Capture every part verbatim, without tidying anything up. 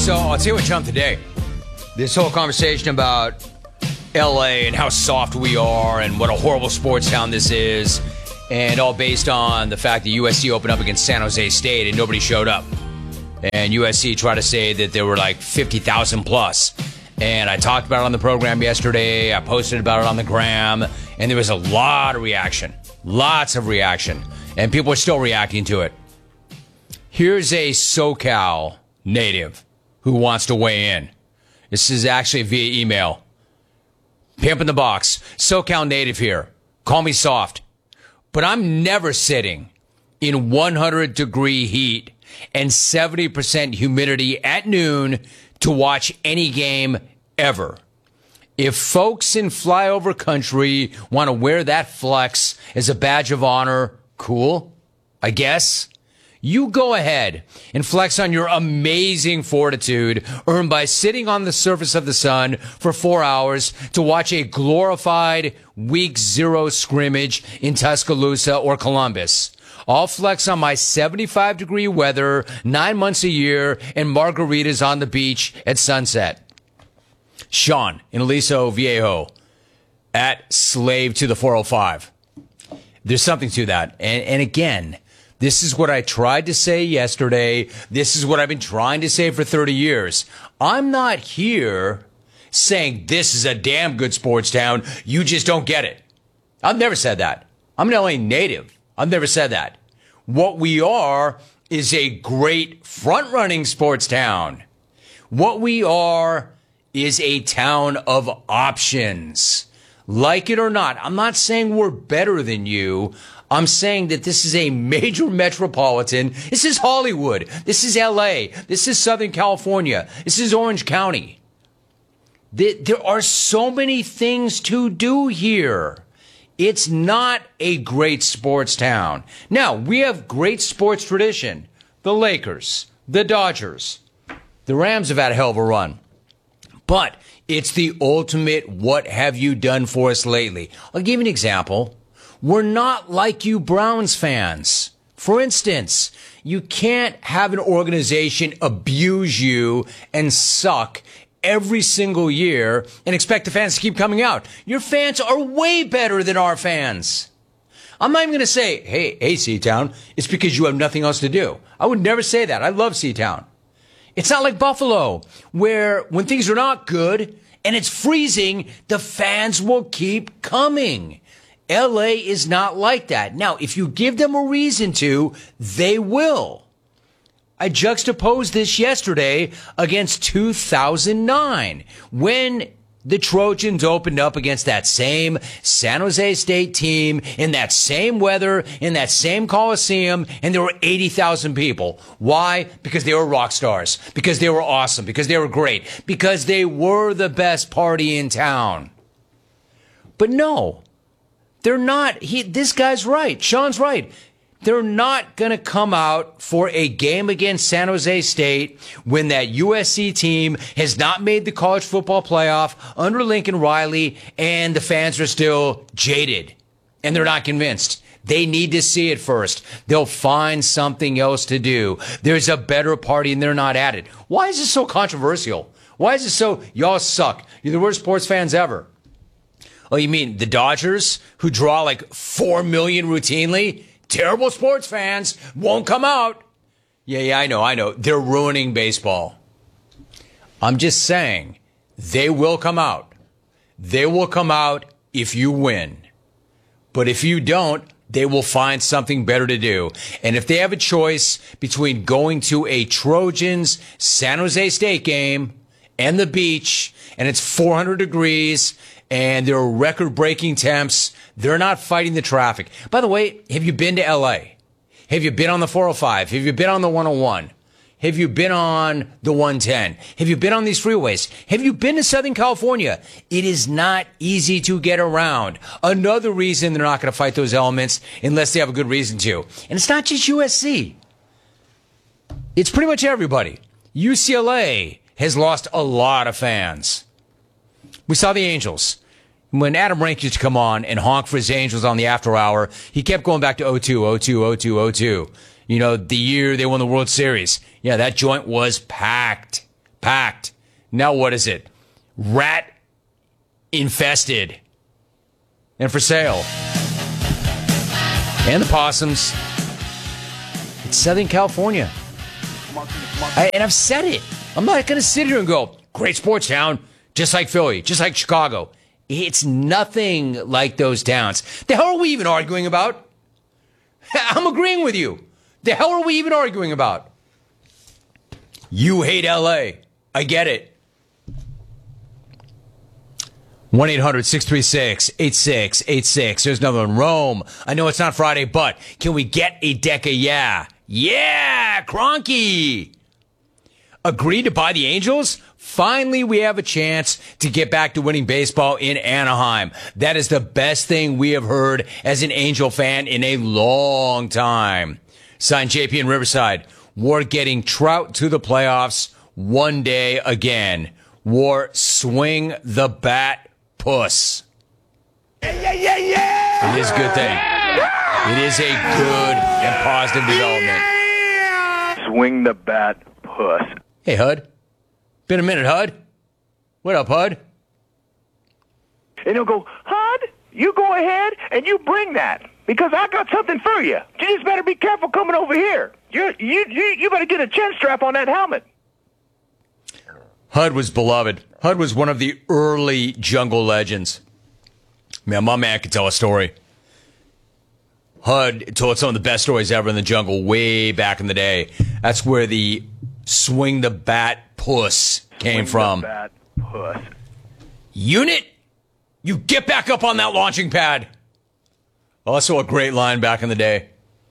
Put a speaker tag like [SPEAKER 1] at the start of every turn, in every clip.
[SPEAKER 1] So I'll tell you what jumped today. This whole conversation about L A and how soft we are and what a horrible sports town this is, and all based on the fact that U S C opened up against San Jose State and nobody showed up. And U S C tried to say that there were like fifty thousand plus. And I talked about it on the program yesterday. I posted about it on the gram. And there was a lot of reaction. Lots of reaction. And people are still reacting to it. Here's a SoCal native who wants to weigh in. This is actually via email. Pimp in the box. SoCal native here. Call me soft. But I'm never sitting in one hundred degree heat and seventy percent humidity at noon to watch any game ever. If folks in flyover country want to wear that flex as a badge of honor, cool, I guess. You go ahead and flex on your amazing fortitude earned by sitting on the surface of the sun for four hours to watch a glorified week zero scrimmage in Tuscaloosa or Columbus. I'll flex on my seventy-five degree weather nine months a year and margaritas on the beach at sunset. Sean in Aliso Viejo at slave to the four oh five. There's something to that. And, and again, this is what I tried to say yesterday. This is what I've been trying to say for thirty years. I'm not here saying this is a damn good sports town. You just don't get it. I've never said that. I'm an L A native. I've never said that. What we are is a great front-running sports town. What we are is a town of options. Like it or not, I'm not saying we're better than you. I'm saying that this is a major metropolitan. This is Hollywood. This is L A. This is Southern California. This is Orange County. There are so many things to do here. It's not a great sports town. Now, we have great sports tradition. The Lakers, the Dodgers, the Rams have had a hell of a run. But it's the ultimate what have you done for us lately. I'll give you an example. We're not like you Browns fans. For instance, you can't have an organization abuse you and suck every single year and expect the fans to keep coming out. Your fans are way better than our fans. I'm not even going to say, hey, hey, C-Town, it's because you have nothing else to do. I would never say that. I love C-Town. It's not like Buffalo, where when things are not good and it's freezing, the fans will keep coming. L A is not like that. Now, if you give them a reason to, they will. I juxtaposed this yesterday against two thousand nine, when the Trojans opened up against that same San Jose State team in that same weather, in that same Coliseum, and there were eighty thousand people. Why? Because they were rock stars. Because they were awesome. Because they were great. Because they were the best party in town. But no, they're not. He, this guy's right. Sean's right. They're not going to come out for a game against San Jose State when that U S C team has not made the college football playoff under Lincoln Riley and the fans are still jaded and they're not convinced. They need to see it first. They'll find something else to do. There's a better party and they're not at it. Why is this so controversial? Why is it so, y'all suck? You're the worst sports fans ever. Oh, you mean the Dodgers, who draw like four million routinely? Terrible sports fans won't come out. Yeah, yeah, I know, I know. They're ruining baseball. I'm just saying, they will come out. They will come out if you win. But if you don't, they will find something better to do. And if they have a choice between going to a Trojans San Jose State game and the beach, and it's four hundred degrees, and there are record-breaking temps, they're not fighting the traffic. By the way, have you been to L A? Have you been on the four oh five? Have you been on the one oh one? Have you been on the one ten? Have you been on these freeways? Have you been to Southern California? It is not easy to get around. Another reason they're not going to fight those elements unless they have a good reason to. And it's not just U S C. It's pretty much everybody. U C L A has lost a lot of fans. We saw the Angels. When Adam Rank used to come on and honk for his Angels on the after hour, he kept going back to oh two, oh two, oh two, oh two. You know, the year they won the World Series. Yeah, that joint was packed. packed. Now what is it? Rat infested and for sale. And the possums. It's Southern California. I, and I've said it. I'm not going to sit here and go, great sports town, just like Philly, just like Chicago. It's nothing like those towns. The hell are we even arguing about? I'm agreeing with you. The hell are we even arguing about? You hate L A. I get it. one eight hundred six three six eight six eight six. There's another one. Rome. I know it's not Friday, but can we get a deck of yeah? Yeah, Kroenke. Agreed to buy the Angels? Finally, we have a chance to get back to winning baseball in Anaheim. That is the best thing we have heard as an Angel fan in a long time. Signed J P in Riverside. We're getting Trout to the playoffs one day again. War swing the bat puss.
[SPEAKER 2] Yeah, yeah, yeah, yeah.
[SPEAKER 1] It is a good thing. It is a good and positive development.
[SPEAKER 2] Yeah. Swing the bat puss.
[SPEAKER 1] Hey, Hud. Been a minute, Hud. What up, Hud?
[SPEAKER 2] And he'll go, Hud, you go ahead and you bring that because I got something for you. You just better be careful coming over here. You you you, you better get a chin strap on that helmet.
[SPEAKER 1] Hud was beloved. Hud was one of the early jungle legends. Man, my man could tell a story. Hud told some of the best stories ever in the jungle way back in the day. That's where the swing the bat puss came
[SPEAKER 2] swing
[SPEAKER 1] from.
[SPEAKER 2] The bat puss.
[SPEAKER 1] Unit, you get back up on that launching pad. Also a great line back in the day.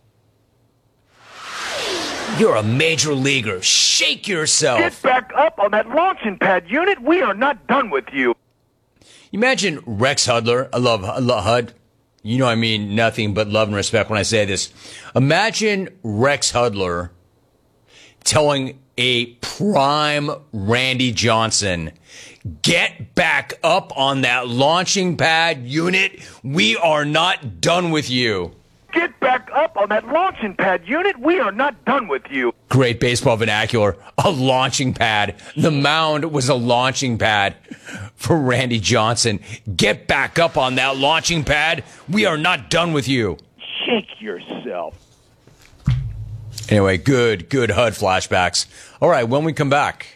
[SPEAKER 1] You're a major leaguer. Shake yourself.
[SPEAKER 2] Get back up on that launching pad, Unit. We are not done with you.
[SPEAKER 1] Imagine Rex Hudler. I love, I love Hud. You know I mean nothing but love and respect when I say this. Imagine Rex Hudler telling a prime Randy Johnson, get back up on that launching pad, Unit. We are not done with you.
[SPEAKER 2] Get back up on that launching pad, Unit. We are not done with you.
[SPEAKER 1] Great baseball vernacular. A launching pad. The mound was a launching pad for Randy Johnson. Get back up on that launching pad. We are not done with you.
[SPEAKER 2] Shake yourself.
[SPEAKER 1] Anyway, good, good Hud flashbacks. All right, when we come back.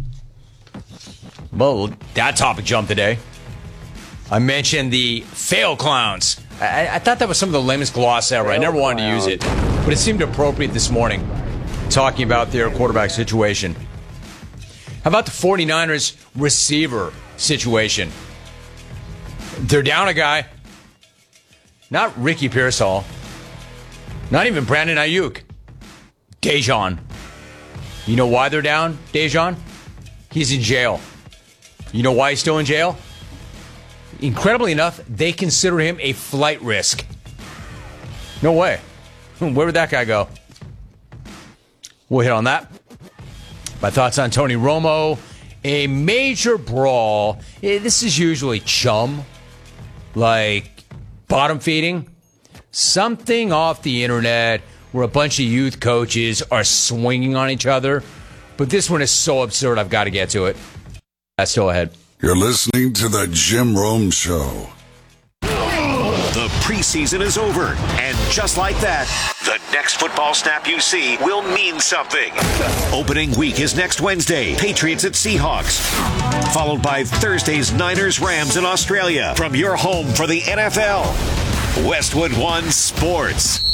[SPEAKER 1] Well, that topic jumped today. I mentioned the fail clowns. I, I thought that was some of the lamest gloss ever. I never wanted to use it, but it seemed appropriate this morning, talking about their quarterback situation. How about the 49ers receiver situation? They're down a guy. Not Ricky Pearsall. Not even Brandon Ayuk. Dejan. You know why they're down, Dejan? He's in jail. You know why he's still in jail? Incredibly enough, they consider him a flight risk. No way. Where would that guy go? We'll hit on that. My thoughts on Tony Romo. A major brawl. This is usually chum. Like bottom feeding. Something off the internet where a bunch of youth coaches are swinging on each other. But this one is so absurd, I've got to get to it. That's still ahead.
[SPEAKER 3] You're listening to the Jim Rome Show.
[SPEAKER 4] The preseason is over, and just like that, the next football snap you see will mean something. Opening week is next Wednesday, Patriots at Seahawks, followed by Thursday's Niners Rams in Australia from your home for the N F L, Westwood One Sports.